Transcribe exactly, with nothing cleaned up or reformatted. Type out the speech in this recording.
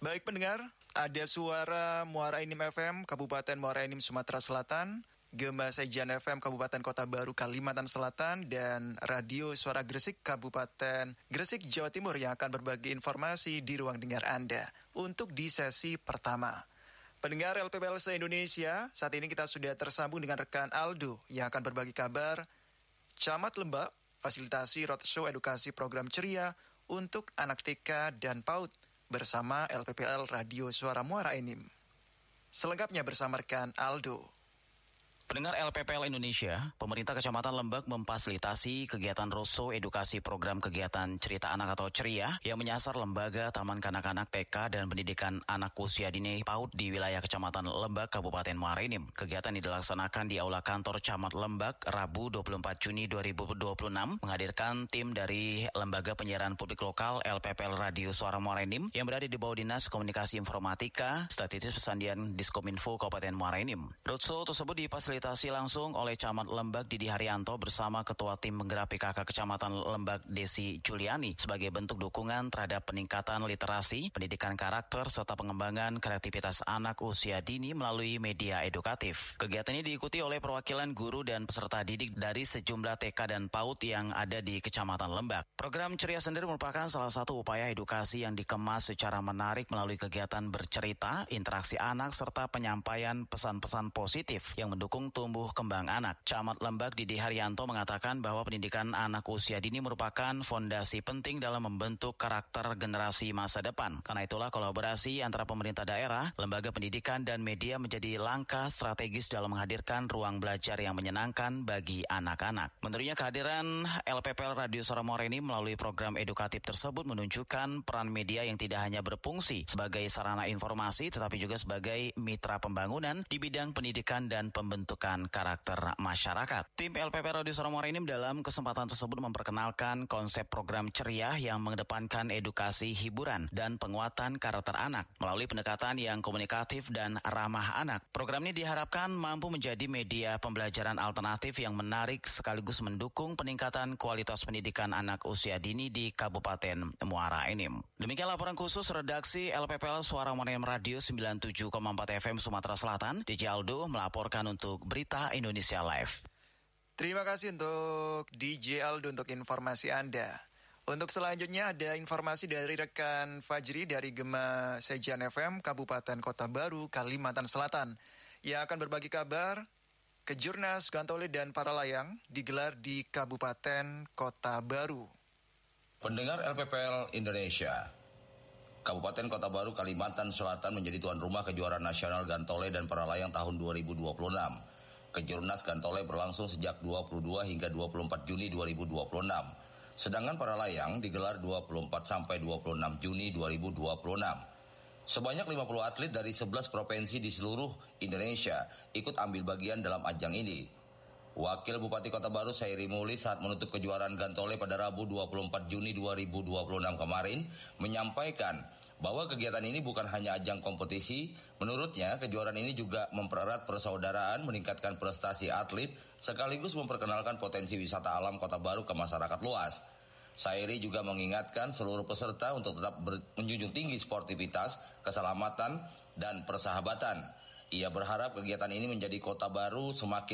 Baik pendengar, ada suara Muara Enim F M Kabupaten Muara Enim Sumatera Selatan, Gema Sejan F M Kabupaten Kota Baru Kalimantan Selatan, dan Radio Suara Gresik Kabupaten Gresik Jawa Timur yang akan berbagi informasi di ruang dengar Anda untuk di sesi pertama. Pendengar L P P L se-Indonesia, saat ini kita sudah tersambung dengan rekan Aldo yang akan berbagi kabar Camat Lembak fasilitasi roadshow edukasi program ceria untuk anak T K dan PAUD bersama L P P L Radio Suara Muara Enim. Selengkapnya bersama rekan Aldo. Pendengar L P P L Indonesia, pemerintah Kecamatan Lembak memfasilitasi kegiatan roadshow edukasi program kegiatan cerita anak atau ceria yang menyasar lembaga taman kanak-kanak T K dan pendidikan anak usia dini PAUD di wilayah Kecamatan Lembak, Kabupaten Muara Enim. Kegiatan dilaksanakan di Aula Kantor Camat Lembak, Rabu dua puluh empat Juni dua ribu dua puluh enam, menghadirkan tim dari Lembaga Penyiaran Publik Lokal L P P L Radio Suara Muara Enim yang berada di bawah Dinas Komunikasi Informatika, Statistik Pesandian Diskominfo Kabupaten Muara Enim. Roadshow tersebut difasilitasi langsung oleh Camat Lembak Didi Haryanto bersama Ketua Tim Penggerak P K K Kecamatan Lembak Desi Juliani sebagai bentuk dukungan terhadap peningkatan literasi, pendidikan karakter, serta pengembangan kreativitas anak usia dini melalui media edukatif. Kegiatan ini diikuti oleh perwakilan guru dan peserta didik dari sejumlah T K dan PAUD yang ada di Kecamatan Lembak. Program Ceria sendiri merupakan salah satu upaya edukasi yang dikemas secara menarik melalui kegiatan bercerita, interaksi anak, serta penyampaian pesan-pesan positif yang mendukung tumbuh kembang anak. Camat Lembak Didi Haryanto mengatakan bahwa pendidikan anak usia dini merupakan fondasi penting dalam membentuk karakter generasi masa depan. Karena itulah kolaborasi antara pemerintah daerah, lembaga pendidikan, dan media menjadi langkah strategis dalam menghadirkan ruang belajar yang menyenangkan bagi anak-anak. Menurutnya kehadiran L P P L Radio Suara Muara Enim melalui program edukatif tersebut menunjukkan peran media yang tidak hanya berfungsi sebagai sarana informasi tetapi juga sebagai mitra pembangunan di bidang pendidikan dan pembentukan karakter masyarakat. Tim L P P Radio Suara Muara Enim dalam kesempatan tersebut memperkenalkan konsep program ceria yang mengedepankan edukasi, hiburan, dan penguatan karakter anak melalui pendekatan yang komunikatif dan ramah anak. Program ini diharapkan mampu menjadi media pembelajaran alternatif yang menarik sekaligus mendukung peningkatan kualitas pendidikan anak usia dini di Kabupaten Muara Enim. Demikian laporan khusus redaksi L P P L Suara Muara Enim Radio sembilan puluh tujuh koma empat F M Sumatera Selatan. D J Aldo melaporkan untuk Berita Indonesia Live. Terima kasih untuk D J Aldo untuk informasi Anda. Untuk selanjutnya ada informasi dari rekan Fajri dari Gema Sejan F M Kabupaten Kota Baru Kalimantan Selatan yang akan berbagi kabar Kejurnas Gantole dan para layang digelar di Kabupaten Kota Baru. Pendengar L P P L Indonesia, Kabupaten Kota Baru Kalimantan Selatan menjadi tuan rumah kejuaraan nasional Gantole dan para layang tahun dua ribu dua puluh enam. Kejurnas Gantole berlangsung sejak dua puluh dua hingga dua puluh empat Juni dua ribu dua puluh enam. Sedangkan para layang digelar dua puluh empat sampai dua puluh enam Juni dua ribu dua puluh enam. Sebanyak lima puluh atlet dari sebelas provinsi di seluruh Indonesia ikut ambil bagian dalam ajang ini. Wakil Bupati Kota Baru Sairi Muli saat menutup kejuaraan Gantole pada Rabu dua puluh empat Juni dua ribu dua puluh enam kemarin menyampaikan bahwa kegiatan ini bukan hanya ajang kompetisi. Menurutnya, kejuaraan ini juga mempererat persaudaraan, meningkatkan prestasi atlet, sekaligus memperkenalkan potensi wisata alam Kota Baru ke masyarakat luas. Sairi juga mengingatkan seluruh peserta untuk tetap menjunjung tinggi sportivitas, keselamatan, dan persahabatan. Ia berharap kegiatan ini menjadi Kota Baru semakin